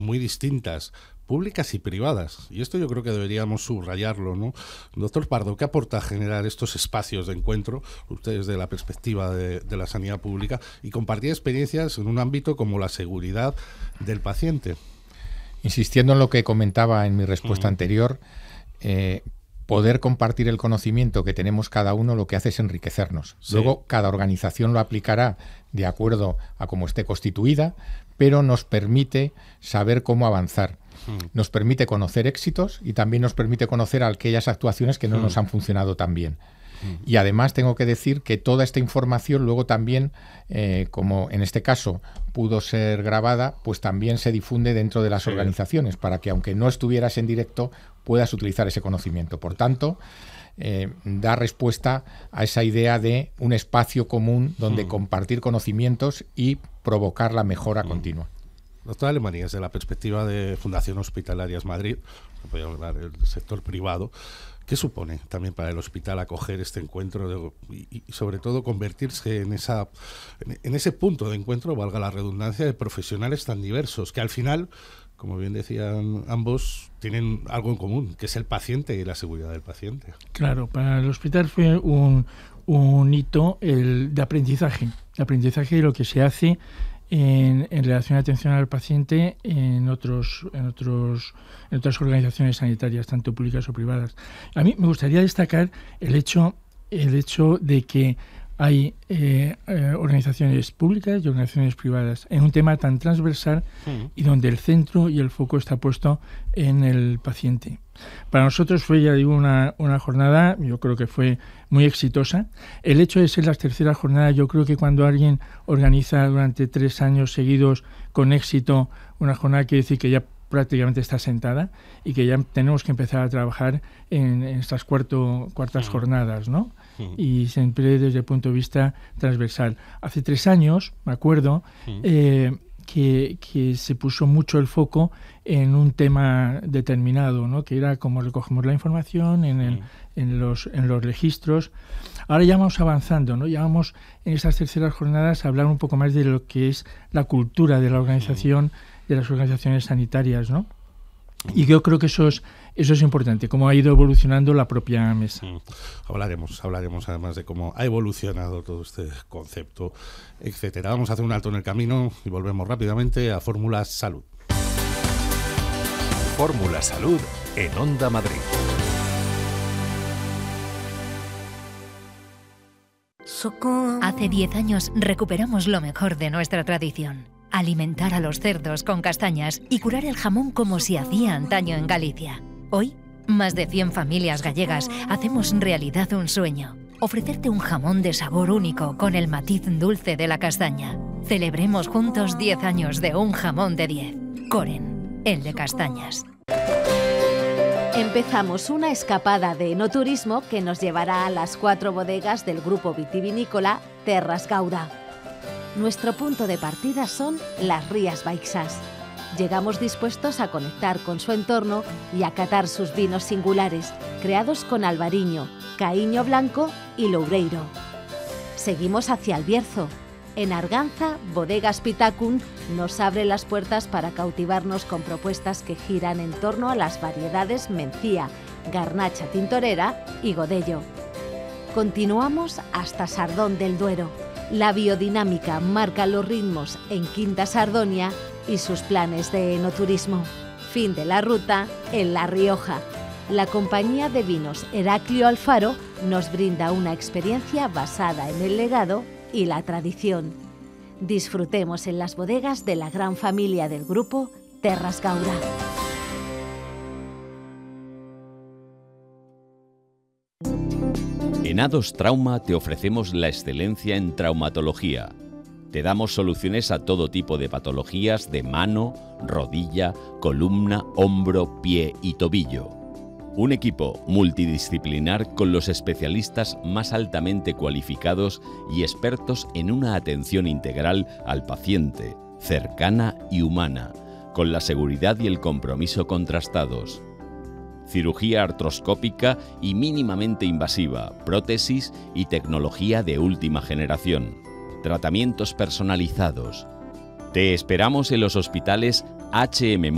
muy distintas, públicas y privadas. Y esto yo creo que deberíamos subrayarlo, ¿no? Doctor Pardo, ¿qué aporta generar estos espacios de encuentro, ustedes de la perspectiva de la sanidad pública, y compartir experiencias en un ámbito como la seguridad del paciente? Insistiendo en lo que comentaba en mi respuesta anterior, poder compartir el conocimiento que tenemos cada uno lo que hace es enriquecernos. Sí. Luego, cada organización lo aplicará de acuerdo a cómo esté constituida, pero nos permite saber cómo avanzar. Nos permite conocer éxitos y también nos permite conocer aquellas actuaciones que no nos han funcionado tan bien. Y además tengo que decir que toda esta información luego también, como en este caso pudo ser grabada, pues también se difunde dentro de las organizaciones para que aunque no estuvieras en directo puedas utilizar ese conocimiento. Por tanto, da respuesta a esa idea de un espacio común donde compartir conocimientos y provocar la mejora continua. Doctor Alemany, desde la perspectiva de Fundación Hospitalarias Madrid, voy a hablar del sector privado, ¿qué supone también para el hospital acoger este encuentro y sobre todo convertirse en ese punto de encuentro, valga la redundancia, de profesionales tan diversos que al final, como bien decían ambos, tienen algo en común, que es el paciente y la seguridad del paciente? Claro, para el hospital fue un hito de aprendizaje de lo que se hace en relación a atención al paciente en otras organizaciones sanitarias, tanto públicas o privadas. A mí me gustaría destacar el hecho de que hay organizaciones públicas y organizaciones privadas en un tema tan transversal y donde el centro y el foco está puesto en el paciente. Para nosotros fue, ya digo, una jornada, yo creo que fue muy exitosa. El hecho de ser las terceras jornadas, yo creo que cuando alguien organiza durante 3 años seguidos con éxito una jornada, quiere decir que ya prácticamente está sentada y que ya tenemos que empezar a trabajar en estas cuartas jornadas, ¿no? Y siempre desde el punto de vista transversal. Hace 3 años, me acuerdo, que se puso mucho el foco en un tema determinado, ¿no? Que era cómo recogemos la información en los registros. Ahora ya vamos avanzando, ¿no? Ya vamos en estas terceras jornadas a hablar un poco más de lo que es la cultura de la organización, de las organizaciones sanitarias, ¿no? Y yo creo que eso es importante, cómo ha ido evolucionando la propia mesa. Hablaremos además de cómo ha evolucionado todo este concepto, etcétera. Vamos a hacer un alto en el camino y volvemos rápidamente a Fórmula Salud. Fórmula Salud en Onda Madrid. Hace 10 años recuperamos lo mejor de nuestra tradición. Alimentar a los cerdos con castañas y curar el jamón como se hacía antaño en Galicia. Hoy, más de 100 familias gallegas hacemos realidad un sueño. Ofrecerte un jamón de sabor único con el matiz dulce de la castaña. Celebremos juntos 10 años de un jamón de 10. Coren, el de castañas. Empezamos una escapada de enoturismo que nos llevará a las 4 bodegas del grupo vitivinícola Terras Gauda. Nuestro punto de partida son las Rías Baixas. Llegamos dispuestos a conectar con su entorno y a catar sus vinos singulares, creados con albariño, caíño blanco y loureiro. Seguimos hacia el Bierzo. En Arganza, Bodegas Pitacun nos abre las puertas para cautivarnos con propuestas que giran en torno a las variedades Mencía, Garnacha Tintorera y Godello. Continuamos hasta Sardón del Duero. La biodinámica marca los ritmos en Quinta Sardonia y sus planes de enoturismo. Fin de la ruta en La Rioja. La compañía de vinos Heraclio Alfaro nos brinda una experiencia basada en el legado y la tradición. Disfrutemos en las bodegas de la gran familia del grupo Terras Gauda. En ADOS Trauma te ofrecemos la excelencia en traumatología. Te damos soluciones a todo tipo de patologías de mano, rodilla, columna, hombro, pie y tobillo. Un equipo multidisciplinar con los especialistas más altamente cualificados y expertos en una atención integral al paciente, cercana y humana, con la seguridad y el compromiso contrastados. Cirugía artroscópica y mínimamente invasiva, prótesis y tecnología de última generación. Tratamientos personalizados. Te esperamos en los hospitales HM